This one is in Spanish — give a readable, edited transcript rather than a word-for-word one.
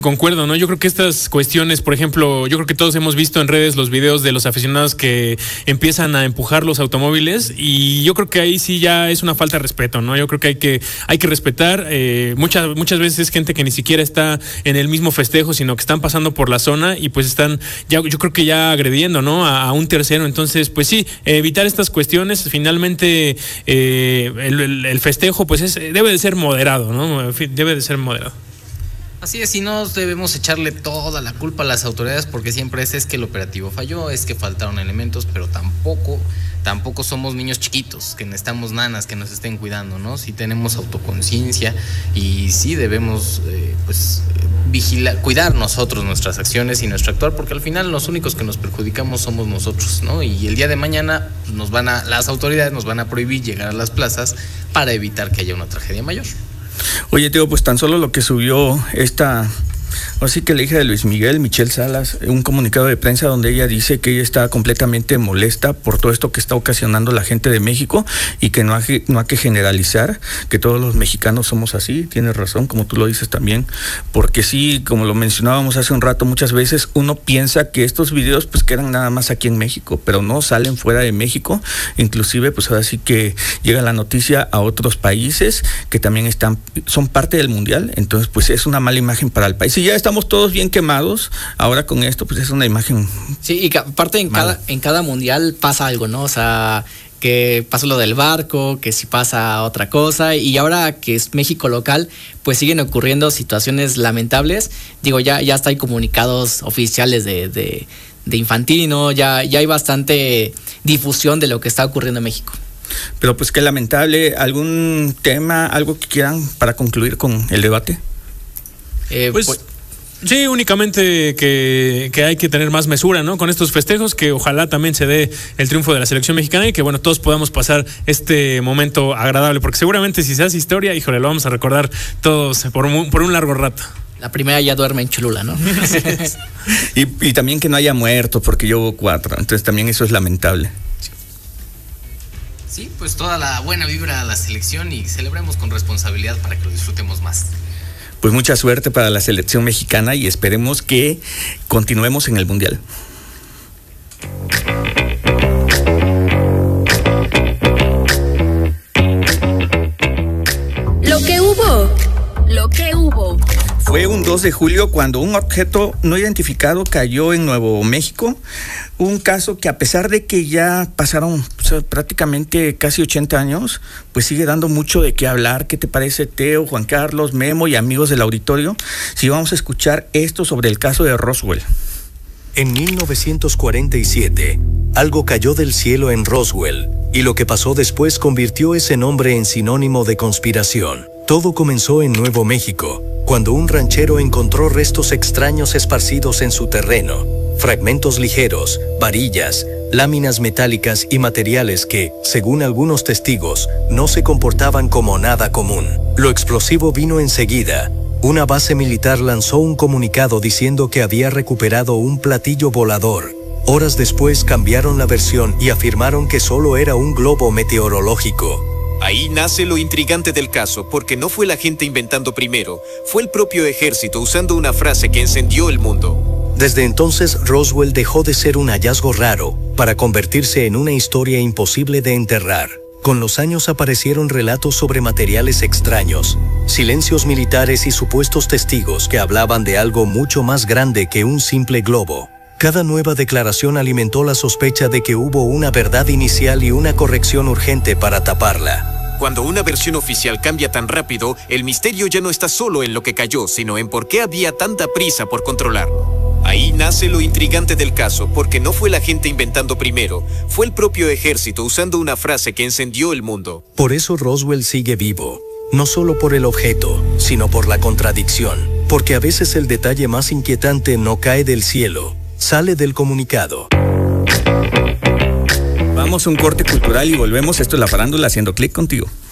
Concuerdo, ¿no? Yo creo que estas cuestiones, por ejemplo, yo creo que todos hemos visto en redes los videos de los aficionados que empiezan a empujar los automóviles y yo creo que ahí sí ya es una falta de respeto, ¿no? Yo creo que hay que respetar. Muchas veces es gente que ni siquiera está en el mismo festejo, sino que están pasando por la zona y pues están, ya, yo creo que ya agrediendo, ¿no? A un tercero. Entonces, pues sí, evitar estas cuestiones. Finalmente, el festejo, pues debe de ser moderado, ¿no? Debe de ser moderado. Así es, y no debemos echarle toda la culpa a las autoridades porque siempre es que el operativo falló, es que faltaron elementos, pero tampoco somos niños chiquitos, que necesitamos nanas que nos estén cuidando, ¿no? Sí tenemos autoconciencia y sí debemos vigilar, cuidar nosotros nuestras acciones y nuestro actuar, porque al final los únicos que nos perjudicamos somos nosotros, ¿no? Y el día de mañana las autoridades nos van a prohibir llegar a las plazas para evitar que haya una tragedia mayor. Oye, tío, pues tan solo lo que subió así que la hija de Luis Miguel, Michelle Salas, un comunicado de prensa donde ella dice que ella está completamente molesta por todo esto que está ocasionando la gente de México y que no hay que generalizar, que todos los mexicanos somos así. Tienes razón, como tú lo dices también, porque sí, como lo mencionábamos hace un rato, muchas veces uno piensa que estos videos pues quedan nada más aquí en México, pero no, salen fuera de México, inclusive pues ahora sí que llega la noticia a otros países que también son parte del mundial, entonces pues es una mala imagen para el país. Y ya estamos todos bien quemados, ahora con esto pues es una imagen. Sí, y aparte en cada mundial pasa algo, ¿no? O sea, que pasa lo del barco, que si pasa otra cosa, y ahora que es México local, pues siguen ocurriendo situaciones lamentables. Digo, ya hasta hay comunicados oficiales de Infantino, ya hay bastante difusión de lo que está ocurriendo en México. Pero pues qué lamentable. ¿Algún tema, algo que quieran para concluir con el debate? Sí, únicamente que hay que tener más mesura, ¿no? Con estos festejos, que ojalá también se dé el triunfo de la selección mexicana y que, bueno, todos podamos pasar este momento agradable, porque seguramente si se hace historia, híjole, lo vamos a recordar todos por un largo rato. La primera ya duerme en Cholula, ¿no? y también que no haya muertos, porque yo hubo 4, entonces también eso es lamentable. Sí, pues toda la buena vibra a la selección y celebremos con responsabilidad para que lo disfrutemos más. Pues mucha suerte para la selección mexicana y esperemos que continuemos en el Mundial. Lo que hubo. Fue un 2 de julio cuando un objeto no identificado cayó en Nuevo México. Un caso que, a pesar de que ya pasaron prácticamente casi 80 años, pues sigue dando mucho de qué hablar. ¿Qué te parece, Teo, Juan Carlos, Memo y amigos del auditorio? Si vamos a escuchar esto sobre el caso de Roswell. En 1947, algo cayó del cielo en Roswell, y lo que pasó después convirtió ese nombre en sinónimo de conspiración. Todo comenzó en Nuevo México, cuando un ranchero encontró restos extraños esparcidos en su terreno, fragmentos ligeros, varillas, láminas metálicas y materiales que, según algunos testigos, no se comportaban como nada común. Lo explosivo vino enseguida. Una base militar lanzó un comunicado diciendo que había recuperado un platillo volador. Horas después cambiaron la versión y afirmaron que solo era un globo meteorológico. Ahí nace lo intrigante del caso, porque no fue la gente inventando primero, fue el propio ejército usando una frase que encendió el mundo. Desde entonces, Roswell dejó de ser un hallazgo raro para convertirse en una historia imposible de enterrar. Con los años aparecieron relatos sobre materiales extraños, silencios militares y supuestos testigos que hablaban de algo mucho más grande que un simple globo. Cada nueva declaración alimentó la sospecha de que hubo una verdad inicial y una corrección urgente para taparla. Cuando una versión oficial cambia tan rápido, el misterio ya no está solo en lo que cayó, sino en por qué había tanta prisa por controlarlo. Ahí nace lo intrigante del caso, porque no fue la gente inventando primero, fue el propio ejército usando una frase que encendió el mundo. Por eso Roswell sigue vivo, no solo por el objeto, sino por la contradicción, porque a veces el detalle más inquietante no cae del cielo, sale del comunicado. Vamos a un corte cultural y volvemos. Esto es La Farándula, haciendo clic contigo.